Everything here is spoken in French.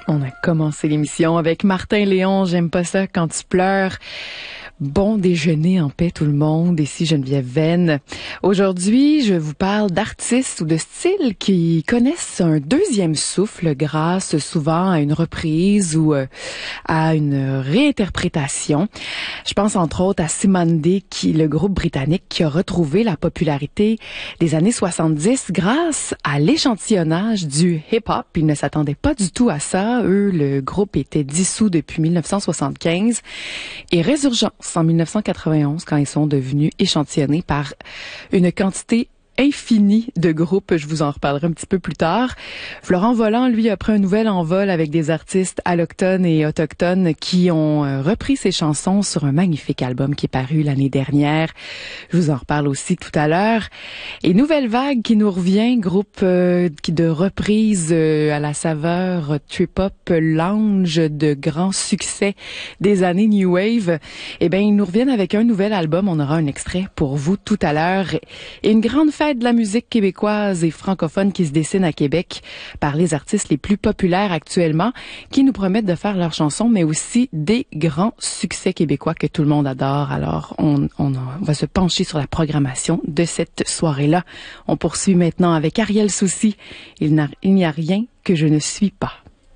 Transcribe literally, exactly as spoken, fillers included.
On a commencé l'émission avec Martin Léon, J'aime pas ça quand tu pleures. Bon déjeuner en paix tout le monde, ici Geneviève Venn. Aujourd'hui, je vous parle d'artistes ou de styles qui connaissent un deuxième souffle grâce souvent à une reprise ou euh, à une réinterprétation. Je pense entre autres à Cymande, qui le groupe britannique qui a retrouvé la popularité des années soixante-dix grâce à l'échantillonnage du hip-hop. Ils ne s'attendaient pas du tout à ça. Eux, le groupe était dissous depuis mille neuf cent soixante-quinze et Résurgence en mille neuf cent quatre-vingt-onze quand ils sont devenus échantillonnés par une quantité infinie de groupes. Je vous en reparlerai un petit peu plus tard. Florent Volant, lui, a pris un nouvel envol avec des artistes allochtones et autochtones qui ont euh, repris ses chansons sur un magnifique album qui est paru l'année dernière. Je vous en reparle aussi tout à l'heure. Et Nouvelle Vague qui nous revient, groupe euh, qui de reprise euh, à la saveur trip-hop lounge de grand succès des années New Wave. Eh bien, ils nous reviennent avec un nouvel album. On aura un extrait pour vous tout à l'heure. Et une grande fête de la musique québécoise et francophone qui se dessine à Québec par les artistes les plus populaires actuellement qui nous promettent de faire leurs chansons, mais aussi des grands succès québécois que tout le monde adore. Alors, on, on, on va se pencher sur la programmation de cette soirée-là. On poursuit maintenant avec Ariel Soucy. Il n'y a rien que je ne suis pas.